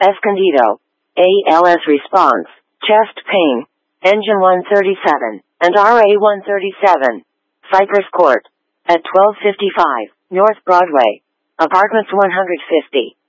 Escondido. ALS response, chest pain, engine 137, and RA 137. Cypress Court. At 1255, North Broadway. Apartments 150.